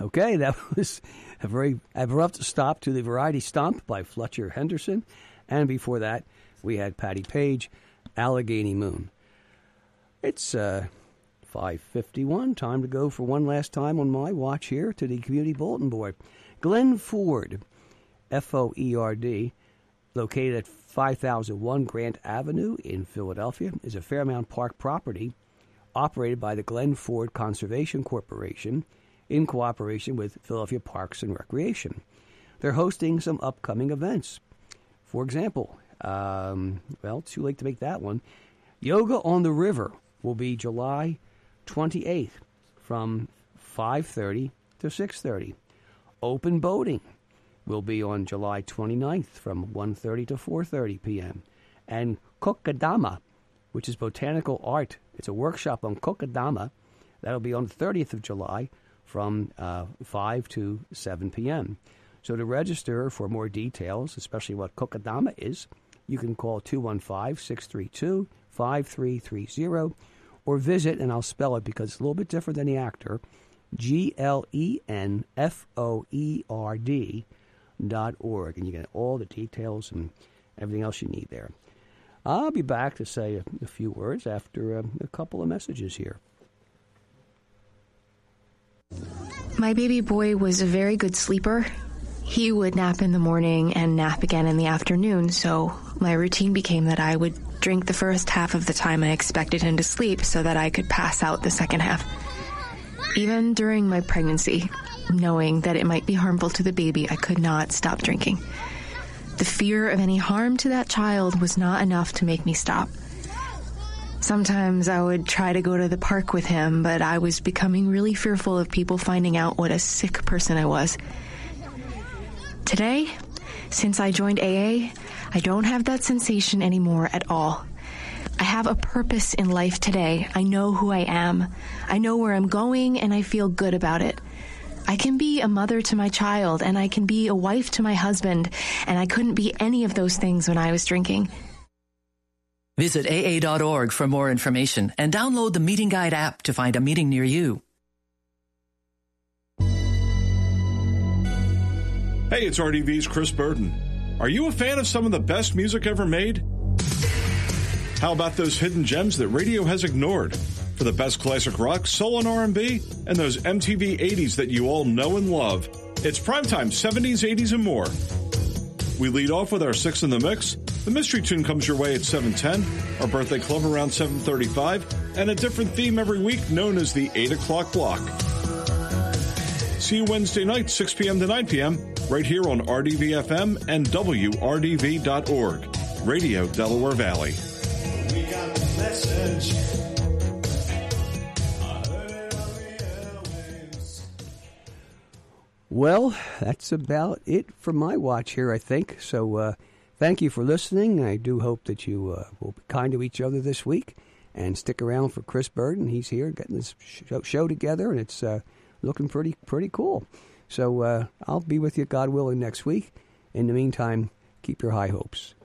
Okay, that was a very abrupt stop to the Variety Stomp by Fletcher Henderson. And before that, we had Patty Page, Allegheny Moon. It's 5:51. Time to go for one last time on my watch here to the Community Bulletin Board. Glen Ford, F-O-E-R-D, located at 5001 Grant Avenue in Philadelphia, is a Fairmount Park property operated by the Glen Ford Conservation Corporation in cooperation with Philadelphia Parks and Recreation. They're hosting some upcoming events. For example, too late to make that one. Yoga on the River will be July 28th from 5:30 to 6:30. Open boating will be on July 29th from 1:30 to 4:30 p.m. And Kokedama, which is botanical art. It's a workshop on Kokedama. That'll be on the 30th of July from 5 to 7 p.m. So to register for more details, especially what Kokedama is, you can call 215-632-5330 or visit, and I'll spell it because it's a little bit different than the actor, GLENFOERD.org, and you get all the details and everything else you need there. I'll be back to say a few words after a couple of messages here. My baby boy was a very good sleeper. He would nap in the morning and nap again in the afternoon, so my routine became that I would drink the first half of the time I expected him to sleep so that I could pass out the second half. Even during my pregnancy, knowing that it might be harmful to the baby, I could not stop drinking. The fear of any harm to that child was not enough to make me stop. Sometimes I would try to go to the park with him, but I was becoming really fearful of people finding out what a sick person I was. Today, since I joined AA, I don't have that sensation anymore at all. I have a purpose in life today. I know who I am. I know where I'm going, and I feel good about it. I can be a mother to my child, and I can be a wife to my husband, and I couldn't be any of those things when I was drinking. Visit AA.org for more information and download the Meeting Guide app to find a meeting near you. Hey, it's RDV's Chris Burden. Are you a fan of some of the best music ever made? How about those hidden gems that radio has ignored? For the best classic rock, soul, and R&B, and those MTV 80s that you all know and love. It's primetime 70s, 80s, and more. We lead off with our 6 in the Mix. The mystery tune comes your way at 7:10, our birthday club around 7:35, and a different theme every week known as the 8 o'clock block. See you Wednesday night, 6 p.m. to 9 p.m., right here on RDV-FM and WRDV.org, Radio Delaware Valley. We got the message. Well, that's about it for my watch here, I think. So thank you for listening. I do hope that you will be kind to each other this week and stick around for Chris Burden. He's here getting this show together, and it's looking pretty cool. So I'll be with you, God willing, next week. In the meantime, keep your high hopes.